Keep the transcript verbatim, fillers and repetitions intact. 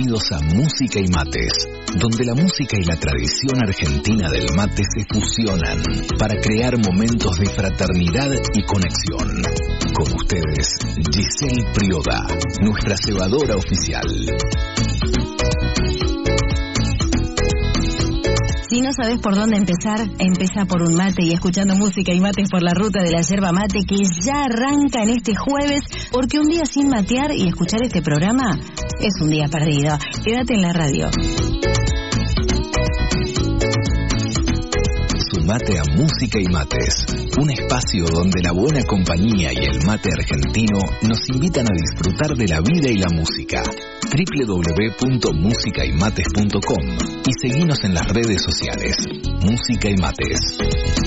Bienvenidos a Música y Mates, donde la música y la tradición argentina del mate se fusionan para crear momentos de fraternidad y conexión. Con ustedes, Giselle Prioda, nuestra cebadora oficial. Si no sabes por dónde empezar, empieza por un mate y escuchando Música y Mates por la ruta de la yerba mate, que ya arranca en este jueves, porque un día sin matear y escuchar este programa es un día perdido. Quédate en la radio. Sumate a Música y Mates, un espacio donde la buena compañía y el mate argentino nos invitan a disfrutar de la vida y la música. doble u doble u doble u punto música y mates punto com y seguinos en las redes sociales. Música y Mates.